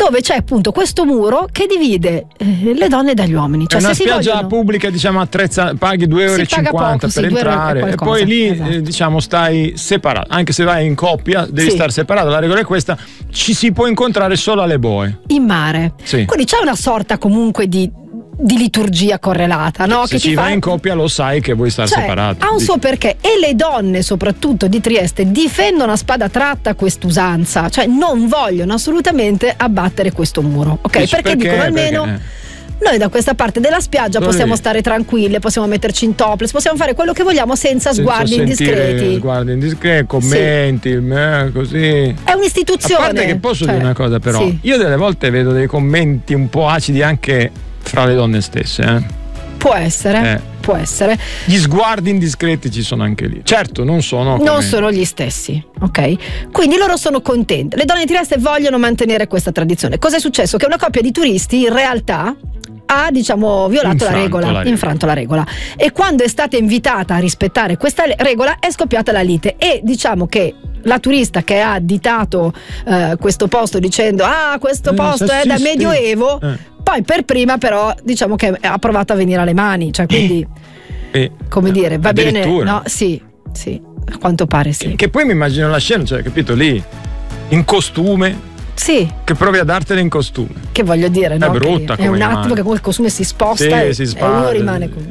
dove c'è appunto questo muro che divide le donne dagli uomini. Cioè, è una se spiaggia pubblica, diciamo, paghi 2,50 euro per entrare e poi lì esatto. Diciamo stai separato, anche se vai in coppia devi stare separato. La regola è questa: ci si può incontrare solo alle boe in mare, quindi c'è una sorta comunque di liturgia correlata, no? Se ci vai in coppia lo sai che vuoi stare separati. Ha un suo perché, e le donne soprattutto di Trieste difendono a spada tratta quest'usanza, cioè non vogliono assolutamente abbattere questo muro, ok? Perché dicono almeno noi da questa parte della spiaggia possiamo stare tranquille, possiamo metterci in topless, possiamo fare quello che vogliamo senza sguardi indiscreti. Sguardi indiscreti, commenti, così. È un'istituzione. A parte che posso dire una cosa però, io delle volte vedo dei commenti un po' acidi anche fra le donne stesse. Può essere. Gli sguardi indiscreti ci sono anche lì. Certo, non sono gli stessi, ok? Quindi loro sono contente. Le donne di Trieste vogliono mantenere questa tradizione. Cos'è successo? Che una coppia di turisti in realtà ha, diciamo, violato infranto la regola. E quando è stata invitata a rispettare questa regola è scoppiata la lite. E diciamo che la turista che ha additato questo posto dicendo questo posto è da Medioevo, poi per prima però diciamo che ha provato a venire alle mani, cioè quindi come dire, va bene, no? Sì, a quanto pare sì. Che poi mi immagino la scena, cioè, capito, lì in costume. Sì. Che provi a dartene in costume. Che voglio dire, no? È brutta, è un attimo che il costume si sposta e uno rimane con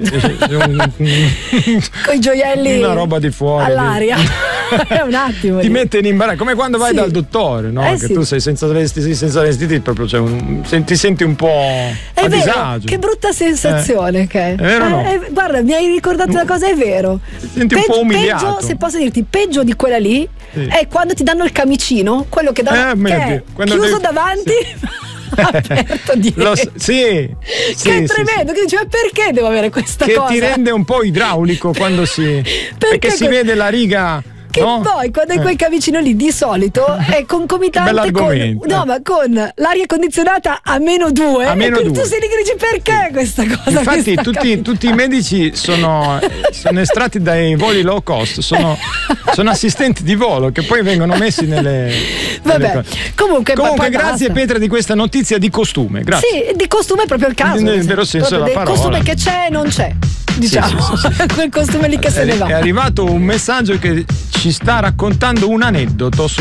i gioielli, una roba di fuori all'aria. È un attimo. Ti mette in imbarazzo, come quando vai dal dottore, no? Che tu sei senza vestiti, proprio ti senti un po' a disagio. Che brutta sensazione che è. È vero, no? Guarda, mi hai ricordato una cosa, è vero. Ti senti un po' umiliato. Peggio, se posso dirti, peggio di quella lì è quando ti danno il camicino, quello che danno chiuso davanti. Aperto dietro. Che è tremendo, che dice: ma perché devo avere questa cosa? Che ti rende un po' idraulico quando perché si vede la riga. Che poi quando hai quel camicino lì di solito è concomitante con l'aria condizionata a -2 e quindi tu sei lì che dici: perché questa cosa? Infatti tutti i medici sono estratti dai voli low cost, sono assistenti di volo che poi vengono messi nelle comunque grazie Petra di questa notizia di costume. Grazie. Sì, di costume è proprio il caso, nel vero senso della parola. Il costume che c'è non c'è, diciamo, quel costume lì che se ne va. È arrivato un messaggio che ci sta raccontando un aneddoto